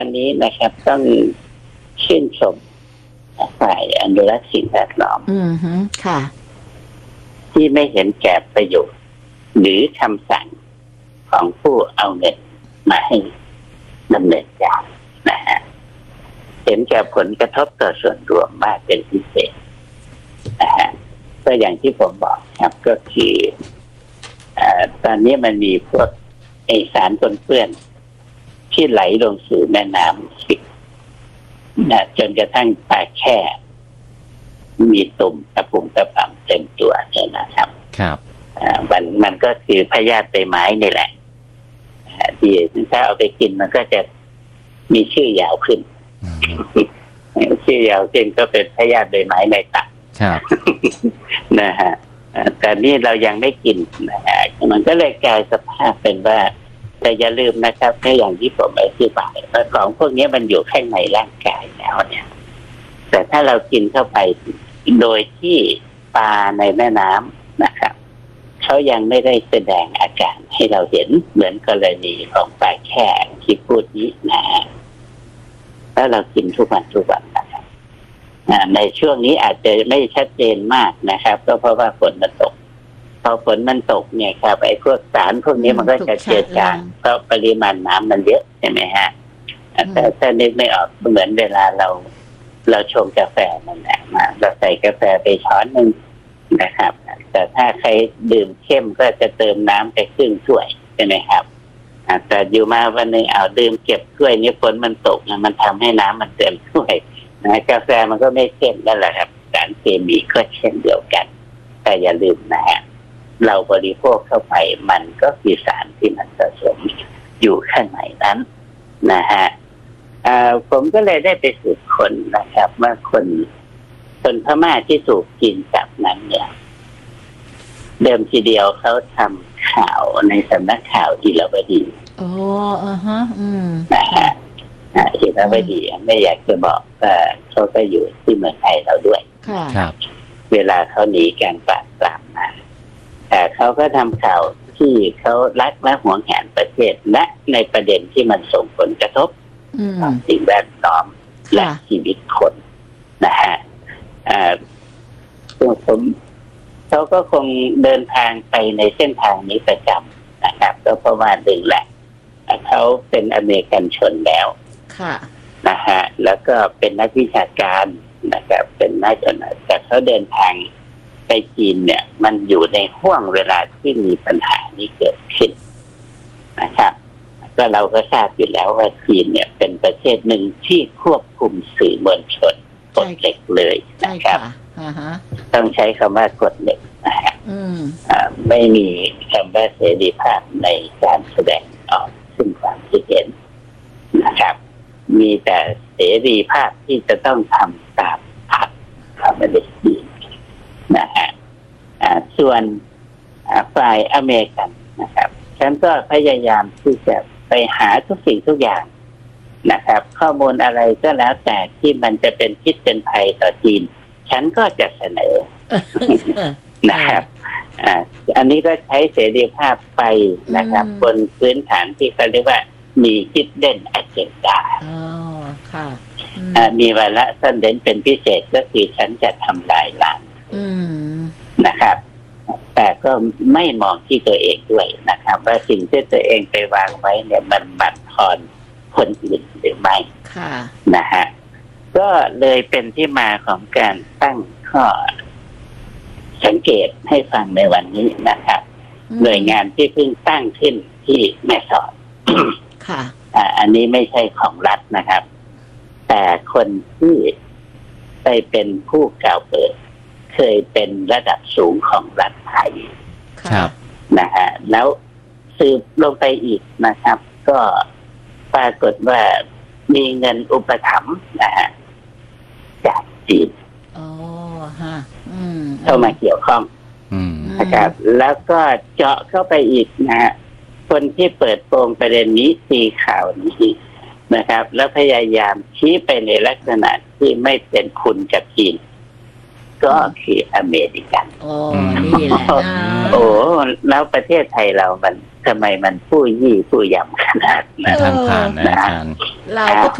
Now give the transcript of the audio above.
อันนี้นะครับต้องชื่นชมฝ่ายอนุรักษ์สิ่งแวดล้อมค่ะที่ไม่เห็นแก่ประโยชน์หรือคำสั่งของผู้เอาเงินมาให้ดำเนินการนะฮะเห็นแก่ผลกระทบต่อส่วนรวมมากเป็นพิเศษนะฮะก็อย่างที่ผมบอกครับก็คือตอนนี้มันมีพวกสารปนเปื้อนที่ไหลลงสู่แม่น้ำสิจนกระทั่งปลาแค่มีตุ่มตะปุ่มตะป่ำเต็มตัวเนี่ยนะครับครับมันก็คือพยาธิใบไม้นี่แหละที่ถ้าเอาไปกินมันก็จะมีชื่อยาวขึ้นชื่อยาวขึ้นก็เป็นพยาธิใบไม้ในตับนะฮะแต่นี่เรายังไม่กินนะฮะมันก็เลยกลายสภาพเป็นว่าแต่อย่าลืมนะครับแค่อย่างที่ผมอธิบายว่าของพวกนี้มันอยู่ข้างในร่างกายแล้วเนี่ยแต่ถ้าเรากินเข้าไปโดยที่ปลาในแม่น้ำนะครับเขายังไม่ได้แสดงอาการให้เราเห็นเหมือนกรณีของปลาแค่ที่พูดนี้นะแล้วเรากินทุกวันนะครับในช่วงนี้อาจจะไม่ชัดเจนมากนะครับก็เพราะว่าฝนมันตกพอฝนมันตกเนี่ยครับไอ้พวกสารพวกนี้มันก็จะเจือจางเพราะปริมาณน้ำมันเยอะใช่ไหมฮะแต่ถ้านึกไม่ออกเหมือนเวลาเราชงกาแฟนั่นแหละเราใส่กาแฟไปช้อนหนึ่งนะครับแต่ถ้าใครดื่มเข้มก็จะเติมน้ำไปครึ่งถ้วยใช่ไหมครับแต่อยู่มาวันนึงเอาดื่มเก็บถ้วยนี้ฝนมันตกมันทำให้น้ำมันเต็มถ้วยนะกาแฟมันก็ไม่เข้มนั่นแหละครับสารเคมีก็เช่นเดียวกันแต่อย่าลืมนะฮะเราบริโภคเข้าไปมันก็มีสารที่มันสะสมอยู่ข้างในนั้นนะฮะผมก็เลยได้ไปสืบคนนะครับว่าคนพม่าที่ถูกกินจับนั้นเนี่ยเดิมทีเดียวเขาทำข่าวในสำนักข่าวอิรวดีนะฮะอิรวดีไม่อยากจะบอกว่าเขาก็อยู่ที่เมืองไทยเราด้วยครับเวลาเขาหนีการปราบปรามมาแต่เขาก็ทำข่าวที่เขารักและหวงแหนประเทศและในประเด็นที่มันส่งผลกระทบต่อสิ่งแวดล้อมและชีวิตคนนะฮะเขาก็คงเดินทางไปในเส้นทางนี้ประจำนะครับก็เพราะว่าดึงแหละเขาเป็นอเมริกันชนแล้วนะฮะแล้วก็เป็นนักวิชาการนะครับเป็นนักแต่เขาเดินทางไปจีนเนี่ยมันอยู่ในห่วงเวลาที่มีปัญหานี้เกิดขึ้นนะครับก็เราก็ทราบอยู่แล้วว่าจีนเนี่ยเป็นประเทศหนึ่งที่ควบคุมสื่อมวลชนกฎเหล็กเลยนะครับต้องใช้คำว่ากฎเหล็กนะฮะไม่มีคำว่าเสรีภาพในการแสดงออกซึ่งความคิดเห็นนะครับมีแต่เสรีภาพที่จะต้องทำตามพรรคคอมมิวนิสต์จีนนะฮะส่วนฝ่ายอเมริกันนะครับฉันก็พยายามที่จะไปหาทุกสิ่งทุกอย่างนะครับข้อมูลอะไรก็แล้วแต่ที่มันจะเป็นพิษเป็นภัยต่อจีนฉันก็จะเสนอ นะครับอันนี้ก็ใช้เสรีภาพไปนะครับบนพื้นฐานที่เขาเรียกว่ามีhidden agendaมีวาระซ่อนเร้นเป็นพิเศษก็คือฉันจะทำลายล้างนะครับแต่ก็ไม่มองที่ตัวเองด้วยนะครับว่าสิ่งที่ตัวเองไปวางไว้เนี่ยมันบั่นทอนคนอื่นหรือไม่นะฮะก็เลยเป็นที่มาของการตั้งข้อสังเกตให้ฟังในวันนี้นะครับหน่วยงานที่เพิ่งตั้งขึ้นที่แม่สอดอันนี้ไม่ใช่ของรัฐนะครับแต่คนที่ไปเป็นผู้กล่าวเปิดเคยเป็นระดับสูงของรัฐไทยนะฮะแล้วสืบลงไปอีกนะครับก็ปรากฏว่ามีเงินอุปถัมภ์นะฮะจากจีนเข้ามาเกี่ยวข้องนะครับแล้วก็เจาะเข้าไปอีกนะฮะคนที่เปิดโปงประเด็นนี้ตีข่าวนี้นะครับแล้วพยายามชี้ไปในลักษณะที่ไม่เป็นคุณกับจีนก็คืออเมริกันนี่แหละแล้วประเทศไทยเรามันทำไมมันผู้ยี่ผู้ยำขนาดนั้นทางผ่านนะอาจารย์เราก็